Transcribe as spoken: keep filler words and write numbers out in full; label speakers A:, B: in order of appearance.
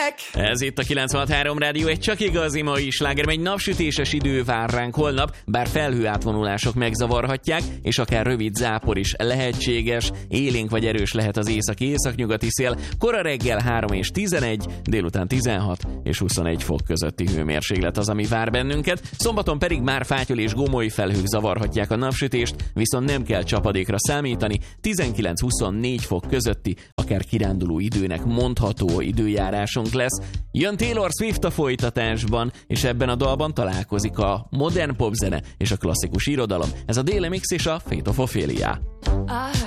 A: Ez itt a kilencvenhat három Rádió, egy csak igazi mai sláger, egy napsütéses idő vár ránk holnap, bár felhő átvonulások megzavarhatják, és akár rövid zápor is lehetséges, élénk vagy erős lehet az északi-északnyugati szél, kora reggel három és tizenegy, délután tizenhat és huszonegy fok közötti hőmérséklet az, ami vár bennünket, szombaton pedig már fátyol és gomoly felhők zavarhatják a napsütést, viszont nem kell csapadékra számítani, tizenkilenc-huszonnégy fok közötti, akár kiránduló időnek mondható időjárásunk lesz. Jön Taylor Swift a folytatásban, és ebben a dalban találkozik a modern popzene és a klasszikus irodalom. Ez a Daily Mix és a Fate of Ophelia.